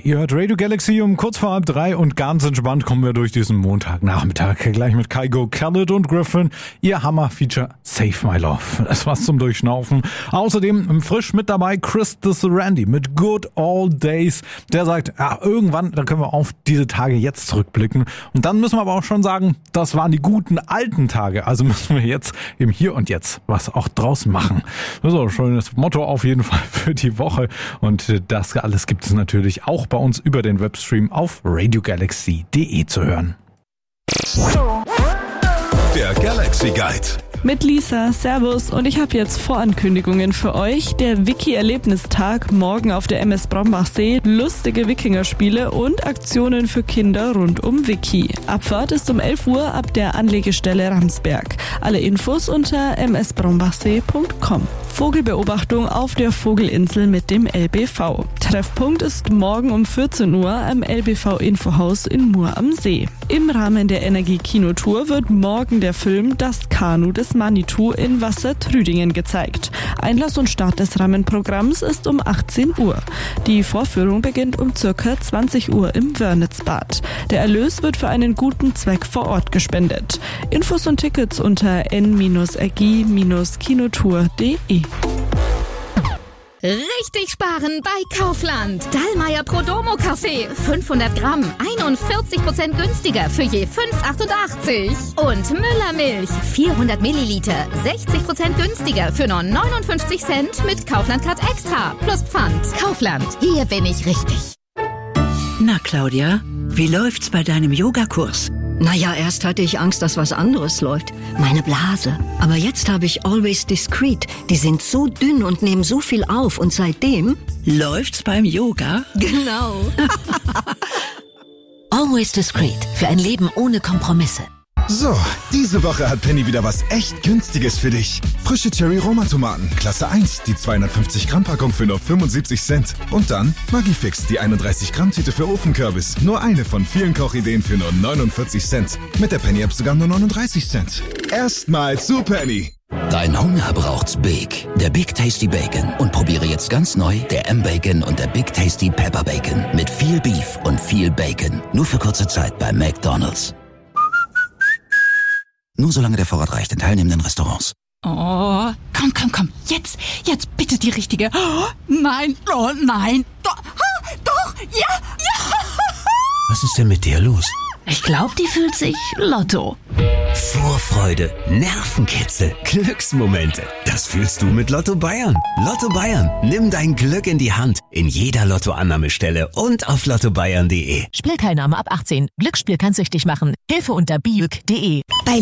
Ihr hört Radio Galaxy um kurz vor 2:30 und ganz entspannt kommen wir durch diesen Montagnachmittag. Gleich mit Kygo, Khaled und Griffin. Ihr Hammer-Feature Save My Love. Das war's zum Durchschnaufen. Außerdem frisch mit dabei Chris the Randy mit Good Old Days. Der sagt, ja, irgendwann, da können wir auf diese Tage jetzt zurückblicken. Und dann müssen wir aber auch schon sagen, das waren die guten alten Tage. Also müssen wir jetzt im Hier und Jetzt was auch draus machen. So, ein schönes Motto auf jeden Fall für die Woche. Und das alles gibt es natürlich auch bei uns über den Webstream auf radiogalaxy.de zu hören. Der Galaxy Guide. Mit Lisa, Servus, und ich habe jetzt Vorankündigungen für euch. Der Wiki-Erlebnistag morgen auf der MS Brombachsee, lustige Wikingerspiele und Aktionen für Kinder rund um Wiki. Abfahrt ist um 11 Uhr ab der Anlegestelle Ramsberg. Alle Infos unter msbrombachsee.com. Vogelbeobachtung auf der Vogelinsel mit dem LBV. Treffpunkt ist morgen um 14 Uhr am LBV-Infohaus in Mur am See. Im Rahmen der Energie-Kinotour wird morgen der Film Das Kanu des Manitou in Wassertrüdingen gezeigt. Einlass und Start des Rahmenprogramms ist um 18 Uhr. Die Vorführung beginnt um ca. 20 Uhr im Wörnitzbad. Der Erlös wird für einen guten Zweck vor Ort gespendet. Infos und Tickets unter n-agi-kinotour.de. Richtig sparen bei Kaufland. Dallmayr Prodomo Kaffee. 500 Gramm. 41% günstiger für je 5,88. Und Müller Milch. 400 Milliliter. 60% günstiger für nur 59 Cent mit Kaufland Card Extra. Plus Pfand. Kaufland. Hier bin ich richtig. Na, Claudia, wie läuft's bei deinem Yogakurs? Naja, erst hatte ich Angst, dass was anderes läuft. Meine Blase. Aber jetzt habe ich Always Discreet. Die sind so dünn und nehmen so viel auf. Und seitdem... Läuft's beim Yoga? Genau. Always Discreet. Für ein Leben ohne Kompromisse. So, diese Woche hat Penny wieder was echt Günstiges für dich. Frische Cherry-Roma-Tomaten, Klasse 1, die 250 Gramm Packung für nur 75 Cent. Und dann Magifix, die 31 Gramm Tüte für Ofenkürbis. Nur eine von vielen Kochideen für nur 49 Cent. Mit der Penny-App sogar nur 39 Cent. Erstmal zu Penny. Dein Hunger braucht's Big. Der Big Tasty Bacon. Und probiere jetzt ganz neu der M-Bacon und der Big Tasty Pepper Bacon. Mit viel Beef und viel Bacon. Nur für kurze Zeit bei McDonald's. Nur solange der Vorrat reicht in teilnehmenden Restaurants. Oh, komm. Jetzt bitte die richtige. Oh, nein, Doch, ja. Was ist denn mit dir los? Ich glaube, die fühlt sich Lotto. Vorfreude, Nervenkitzel, Glücksmomente. Das fühlst du mit Lotto Bayern. Lotto Bayern, nimm dein Glück in die Hand. In jeder Lottoannahmestelle und auf lottobayern.de. Spielteilnahme ab 18. Glücksspiel kann süchtig machen. Hilfe unter biuk.de.